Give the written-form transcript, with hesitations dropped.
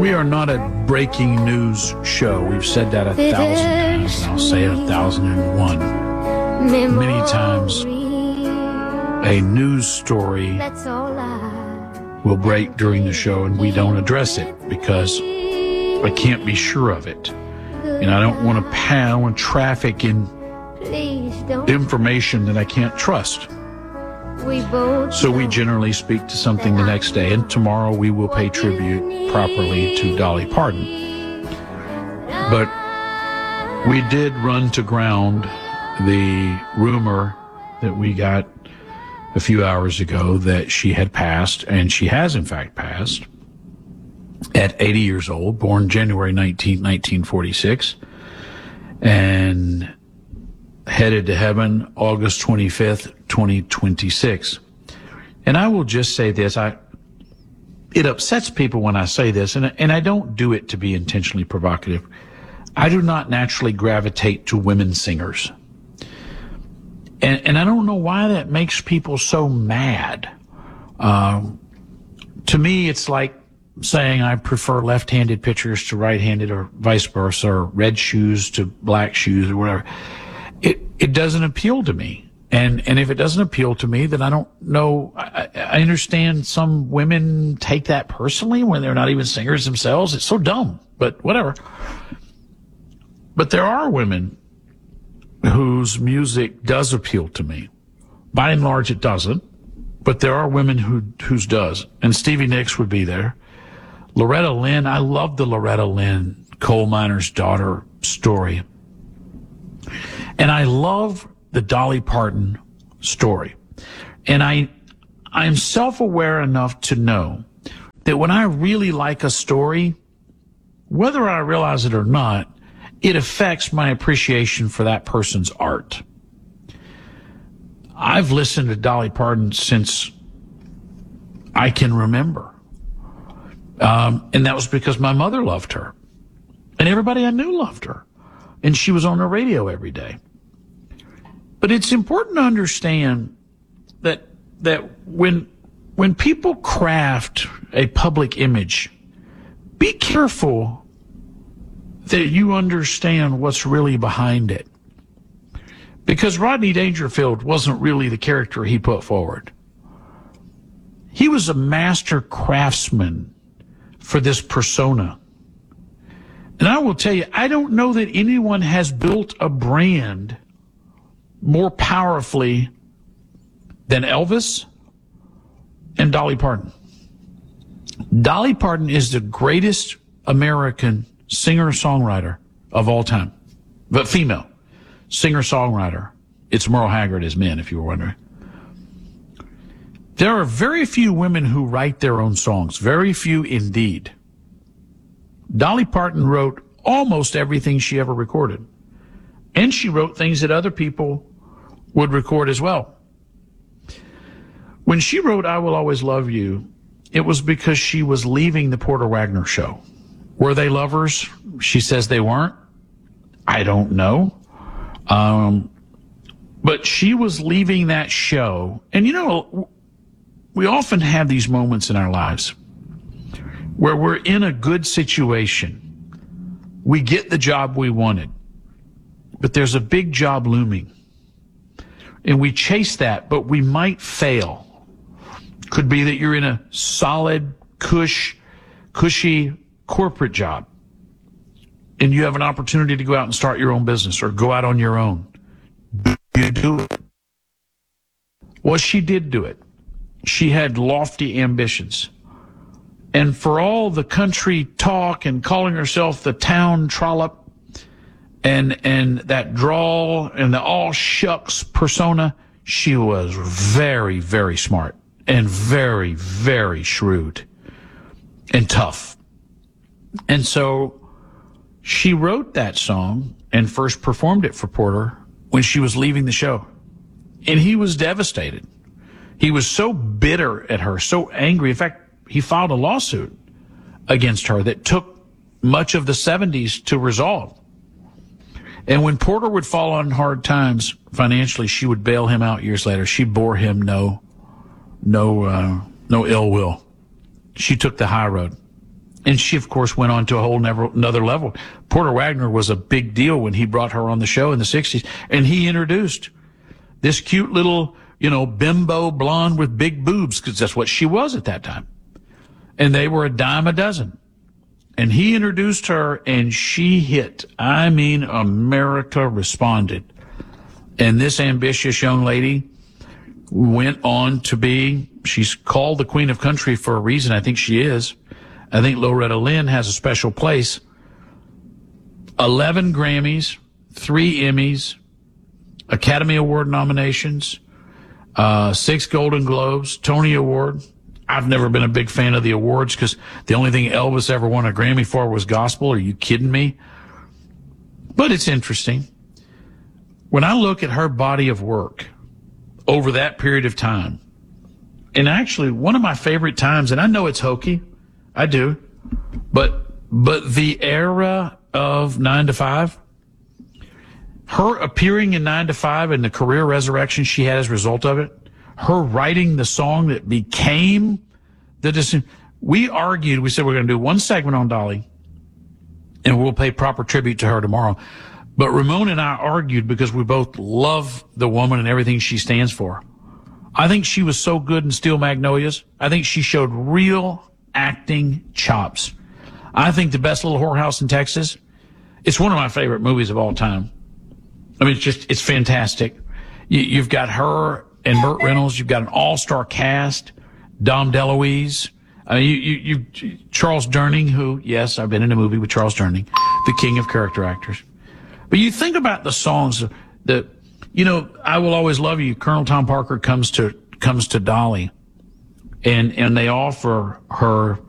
We are not a breaking news show. We've said that 1,000 times, and I'll say it 1,001. Many times, a news story will break during the show, and we don't address it because I can't be sure of it. And I don't want to traffic in information that I can't trust. So we generally speak to something the next day, and tomorrow we will pay tribute properly to Dolly Parton. But we did run to ground the rumor that we got a few hours ago that she had passed, and she has in fact passed at 80 years old, born January 19, 1946, and headed to heaven August 25th, 2026. And I will just say this, it upsets people when I say this, and I don't do it to be intentionally provocative. I do not naturally gravitate to women singers. And I don't know why that makes people so mad. To me, it's like saying I prefer left-handed pitchers to right-handed, or vice versa, or red shoes to black shoes, or whatever. It doesn't appeal to me. And if it doesn't appeal to me, then I don't know. I understand some women take that personally when they're not even singers themselves. It's so dumb, but whatever. But there are women whose music does appeal to me. By and large, it doesn't. But there are women whose does. And Stevie Nicks would be there. Loretta Lynn, I love the Loretta Lynn, coal miner's daughter story. And I love the Dolly Parton story. And I'm self-aware enough to know that when I really like a story, whether I realize it or not, it affects my appreciation for that person's art. I've listened to Dolly Parton since I can remember. And that was because my mother loved her. And everybody I knew loved her. And she was on the radio every day. But it's important to understand that when people craft a public image, be careful that you understand what's really behind it. Because Rodney Dangerfield wasn't really the character he put forward. He was a master craftsman for this persona. And I will tell you, I don't know that anyone has built a brand more powerfully than Elvis and Dolly Parton. Dolly Parton is the greatest American singer-songwriter of all time, but female singer-songwriter. It's Merle Haggard as men, if you were wondering. There are very few women who write their own songs, very few indeed. Dolly Parton wrote almost everything she ever recorded. And she wrote things that other people would record as well. When she wrote I Will Always Love You, it was because she was leaving the Porter Wagoner show. Were they lovers? She says they weren't. I don't know. But she was leaving that show. And you know, we often have these moments in our lives where we're in a good situation. We get the job we wanted, but there's a big job looming. And we chase that, but we might fail. Could be that you're in a solid, cushy corporate job, and you have an opportunity to go out and start your own business or go out on your own. Do you do it? Well, she did do it. She had lofty ambitions. And for all the country talk and calling herself the town trollop and that drawl and the all shucks persona, she was very, very smart and very, very shrewd and tough. And so she wrote that song and first performed it for Porter when she was leaving the show. And he was devastated. He was so bitter at her, so angry. In fact, he filed a lawsuit against her that took much of the 70s to resolve. And when Porter would fall on hard times financially, she would bail him out years later. She bore him no ill will. She took the high road. And she, of course, went on to a whole another level. Porter Wagoner was a big deal when he brought her on the show in the 60s. And he introduced this cute little, bimbo blonde with big boobs, because that's what she was at that time. And they were a dime a dozen. And he introduced her, and she hit. I mean, America responded. And this ambitious young lady went on to be, she's called the Queen of Country for a reason. I think she is. I think Loretta Lynn has a special place. 11 Grammys, 3 Emmys, Academy Award nominations, 6 Golden Globes, Tony Award. I've never been a big fan of the awards because the only thing Elvis ever won a Grammy for was gospel. Are you kidding me? But it's interesting. When I look at her body of work over that period of time, and actually one of my favorite times, and I know it's hokey, I do, but the era of 9 to 5, her appearing in 9 to 5 and the career resurrection she had as a result of it, her writing the song that became the decision. We argued, we said we're going to do one segment on Dolly, and we'll pay proper tribute to her tomorrow. But Ramon and I argued because we both love the woman and everything she stands for. I think she was so good in Steel Magnolias. I think she showed real acting chops. I think The Best Little Whorehouse in Texas, it's one of my favorite movies of all time. I mean, it's fantastic. You've got her and Burt Reynolds. You've got an all-star cast. Dom DeLuise. Charles Durning, who, yes, I've been in a movie with Charles Durning, the king of character actors. But you think about the songs that, I Will Always Love You. Colonel Tom Parker comes to Dolly, and they offer her